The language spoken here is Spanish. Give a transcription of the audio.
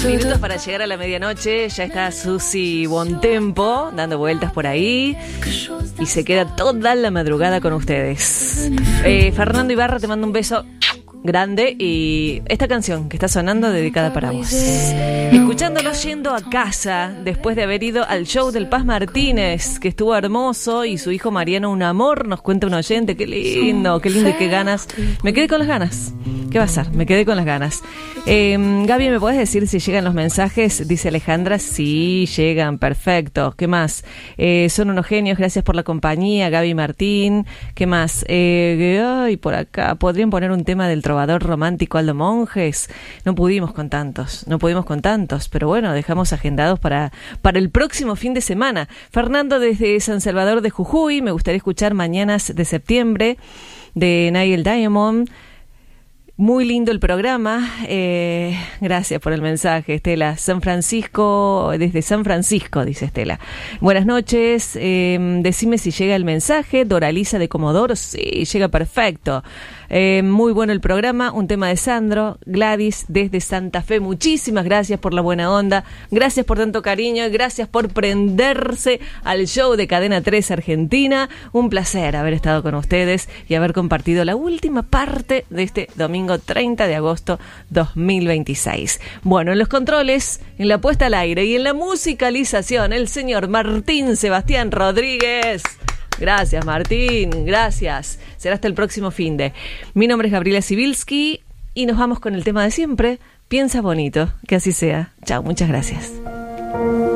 Minutos para llegar a la medianoche. Ya está Susi Bontempo dando vueltas por ahí y se queda toda la madrugada con ustedes. Fernando Ibarra, te mando un beso grande y esta canción que está sonando dedicada para vos. Escuchándolos yendo a casa después de haber ido al show del Paz Martínez, que estuvo hermoso, y su hijo Mariano un amor, nos cuenta un oyente. Qué lindo y qué ganas. Me quedé con las ganas. ¿Qué va a ser? Me quedé con las ganas. Gaby, ¿me podés decir si llegan los mensajes? Dice Alejandra. Sí, llegan, perfecto. ¿Qué más? Son unos genios, gracias por la compañía, Gaby Martín. ¿Qué más? Ay, por acá, ¿podrían poner un tema del trovador romántico Aldo Monjes? No pudimos con tantos, pero bueno, dejamos agendados para el próximo fin de semana. Fernando desde San Salvador de Jujuy, me gustaría escuchar Mañanas de Septiembre de Nigel Diamond. Muy lindo el programa, gracias por el mensaje, Estela. San Francisco, desde San Francisco, dice Estela. Buenas noches, decime si llega el mensaje. Doralisa de Comodoro, sí, llega perfecto. Muy bueno el programa, un tema de Sandro. Gladys desde Santa Fe, muchísimas gracias por la buena onda, gracias por tanto cariño y gracias por prenderse al show de Cadena 3 Argentina. Un placer haber estado con ustedes y haber compartido la última parte de este domingo 30 de agosto 2026. Bueno, en los controles, en la puesta al aire y en la musicalización, el señor Martín Sebastián Rodríguez. Gracias, Martín, gracias. Será hasta el próximo finde. Mi nombre es Gabriela Sibilski y nos vamos con el tema de siempre. Piensa bonito, que así sea. Chao, muchas gracias.